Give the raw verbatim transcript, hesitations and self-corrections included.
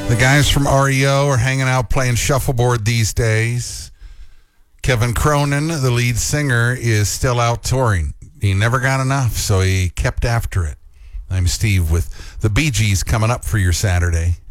The guys from R E O are hanging out playing shuffleboard these days. Kevin Cronin, the lead singer, is still out touring. He never got enough, so he kept after it. I'm Steve with the Bee Gees coming up for your Saturday.